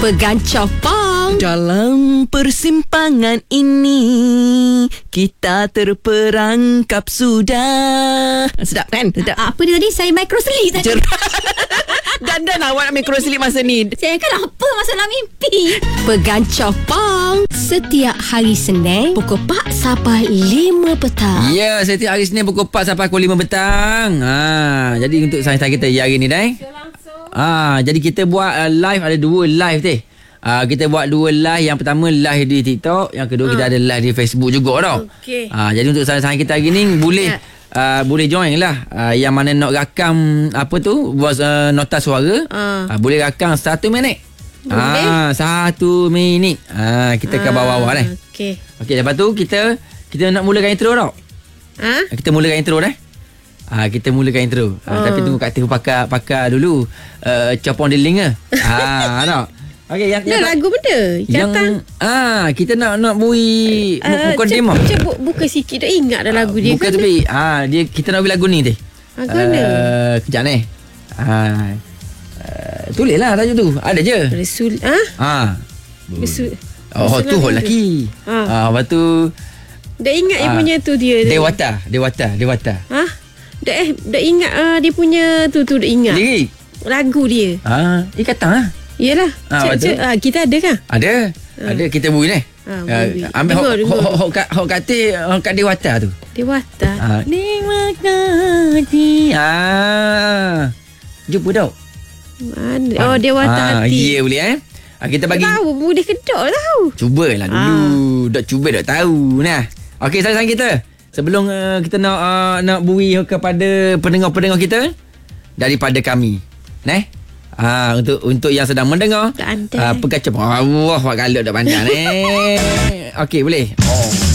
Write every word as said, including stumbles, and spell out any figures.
Pegancah pang. Dalam persimpangan ini kita terperangkap sudah. Sedap kan? Sedap. Apa dia tadi? Saya microslip tadi. Dandan awak nak microslip masa ni. Saya kan apa masalah mimpi. Pegancah pang. Setiap hari Senin pukul empat sampai lima petang. Ya, setiap hari Senin pukul empat sampai pukul lima petang. Ha, jadi untuk sains kita hari ni dah. Ah, jadi kita buat uh, live, ada dua live teh. Uh, kita buat dua live. Yang pertama live di TikTok, yang kedua uh. kita ada live di Facebook juga tau. Okey. Ah, jadi untuk sains kita hari ni boleh yeah. Uh, boleh join lah. uh, Yang mana nak rakam apa tu, buat uh, nota suara, uh. Uh, boleh rakam satu minit. Boleh. Ah, satu minit. Ah, kita ke bawah-bawah dah. Okey. Okey, lepas tu kita kita nak mulakan intro tau. Ha? Kita mulakan intro dah. Ah, kita mulakan intro. Ah, uh. tapi tunggu Kak Teh pakar pakar dulu. Uh, copong deling ke? Ah, tak. Okey, yang, yang lagu benda. Yang ah, kita nak nak bui uh, muka demo. Cuba buka sikit dah, ingat dah lagu uh, dia. Buka kan? tapi ah, dia kita nak bui lagu ni teh. Lagu mana? Uh, kejap ni. Ah. Uh, tulislah tajuk tu. Ada je. Resul ah? Ha. Resul. Oh, tu hot lagi. Ha. Ah, lepas tu dah ingat ah, yang punya tu dia. Dewata, Dewata, Dewata. Ha? Dah eh dah ingat uh, dia punya tu tu dah ingat. Lirik. Lagu dia. Ha, ikatan ah. Yalah. Ah, cek, cek, ah, kita ada kan? Ada. Ha. Ada kita bui ni. Ha, uh, ambil hok hok hok kat hok kat hok kat Dewata tu. Dewata. Ha. Dewata. Ah. Jumpa tau. Mana? Oh, Dewata ah, hati. Ya, yeah, boleh eh. Ah, kita bagi. Tahu boleh kedok tahu. Cubalah dulu. Ah. Dok cuba dok tahu. Nah. Okey, sayang kita. Sebelum uh, kita nak uh, nak bui kepada pendengar-pendengar kita daripada kami. Neh. Ah, untuk untuk yang sedang mendengar, ah, uh, pegancah. Allah, wak galak dak pandang eh. Okey, boleh. Oh.